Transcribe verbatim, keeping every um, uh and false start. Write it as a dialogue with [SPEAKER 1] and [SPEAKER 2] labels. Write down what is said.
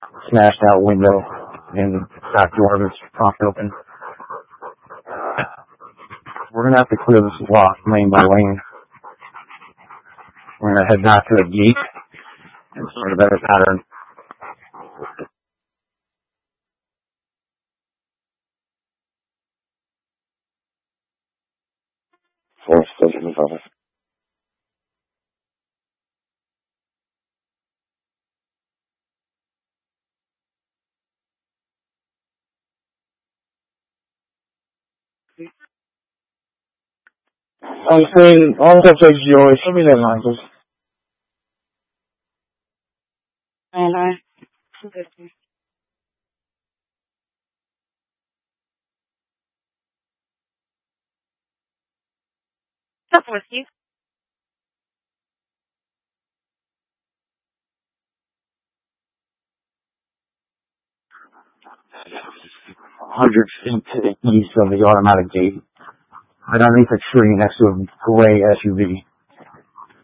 [SPEAKER 1] smashed out window and the back door was propped open. We're gonna have to clear this block lane by lane. We're gonna head back to the gate and start a better pattern. Four station office. I'm saying, all the takes you always show me that line, please.
[SPEAKER 2] Hello. Up with you.
[SPEAKER 1] Hundred feet to the east of the automatic gate. Right underneath a tree next to a gray S U V.